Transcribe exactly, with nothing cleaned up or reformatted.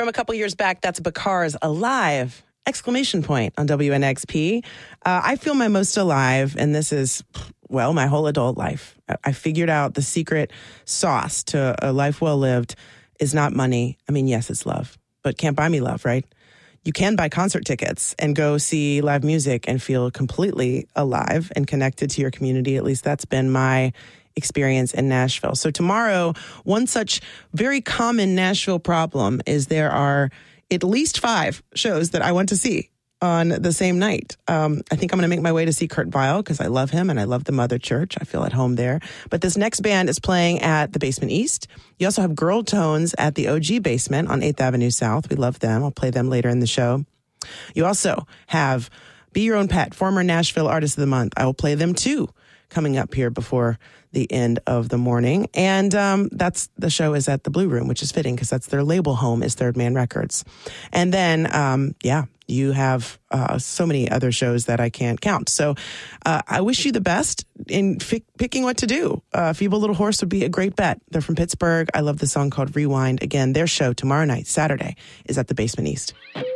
From a couple years back, that's Bakar's Alive! Exclamation point on W N X P. Uh, I feel my most alive, and this is, well, my whole adult life. I figured out the secret sauce to a life well lived is not money. I mean, yes, it's love, but can't buy me love, right? You can buy concert tickets and go see live music and feel completely alive and connected to your community. At least that's been my experience in Nashville. So tomorrow, one such very common Nashville problem is there are at least five shows that I want to see on the same night. Um, I think I'm going to make my way to see Kurt Vile because I love him and I love the Mother Church. I feel at home there. But this next band is playing at the Basement East. You also have Girl Tones at the O G Basement on eighth Avenue South. We love them. I'll play them later in the show. You also have Be Your Own Pet, former Nashville Artist of the Month. I will play them too, coming up here before the end of the morning. And um, that's the show is at the Blue Room, which is fitting because that's their label home is Third Man Records. And then, um, yeah, you have uh, so many other shows that I can't count. So uh, I wish you the best in f- picking what to do. Uh, Feeble Little Horse would be a great bet. They're from Pittsburgh. I love the song called Rewind. Again, their show tomorrow night, Saturday, is at the Basement East.